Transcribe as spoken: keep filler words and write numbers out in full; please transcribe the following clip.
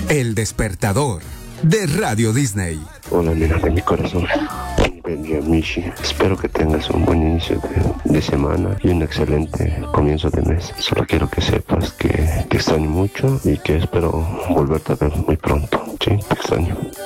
El despertador de Radio Disney. Hola, nena de mi corazón. Bendiga Mishi. Espero que tengas un buen inicio de, de semana y un excelente comienzo de mes. Solo quiero que sepas que te extraño mucho y que espero volverte a ver muy pronto. Sí, te extraño.